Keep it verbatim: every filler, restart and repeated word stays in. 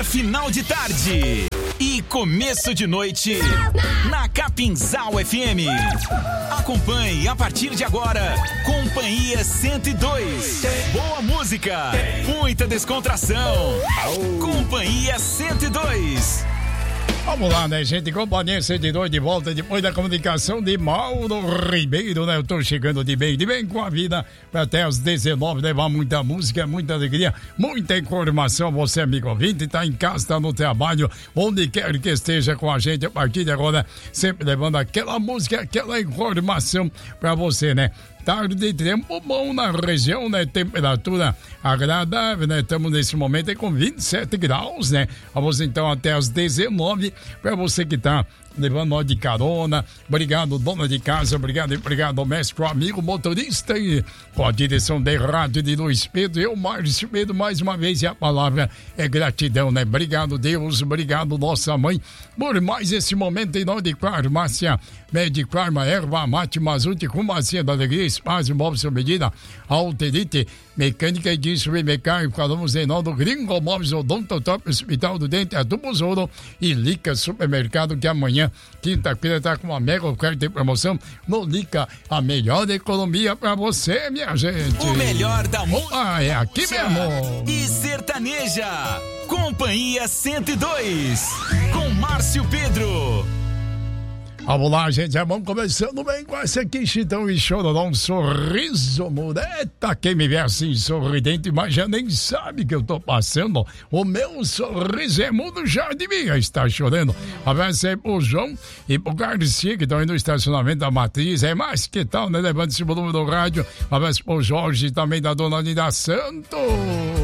Final de tarde e começo de noite na Capinzal F M. Acompanhe a partir de agora Companhia cento e dois. Boa música, muita descontração. Companhia cento e dois. Vamos lá, né, gente? Companhia cento e dois de volta depois da comunicação de Mauro Ribeiro, né? Eu tô chegando de bem, de bem com a vida até às dezenove, levar muita música, muita alegria, muita informação. Você, amigo ouvinte, tá em casa, tá no trabalho, onde quer que esteja com a gente a partir de agora, sempre levando aquela música, aquela informação pra você, né? Tarde de tempo bom na região, né? Temperatura agradável, né? Estamos nesse momento aí com vinte e sete graus, né? Vamos então até às dezenove, para você que tá levando nós de carona. Obrigado, dona de casa, obrigado, empregado doméstico, amigo motorista, e com a direção de rádio de Luiz Pedro, eu, Márcio Pedro, mais uma vez, e a palavra é gratidão, né? Obrigado, Deus, obrigado, nossa mãe, por mais esse momento em nome de farmácia Médico Arma, erva mate, mazute, com macia da alegria, espaço, móveis sob medida, Alterite, mecânica e disso, mecânico, falamos em nome do Gringo Móveis, Odontotop, Hospital do Dente, Adubos Ouro e Lica Supermercado, que amanhã, quinta-feira, está com uma mega oferta de promoção no Lica, a melhor economia para você, minha gente. O melhor da música. Ah, é aqui mesmo. E sertaneja, Companhia cento e dois, com Márcio Pedro. Vamos lá, gente, vamos começando bem com essa aqui, Chitão e Chororó, um sorriso mudo. Eita, quem me vê assim sorridente, mas já nem sabe que eu tô passando. O meu sorriso é mudo, já devia estar chorando. Abraço aí pro João e pro Garcia, que estão aí no estacionamento da Matriz. É mais que tal, né? Levando esse volume do rádio. Abraço pro Jorge, também da Dona Linda Santos.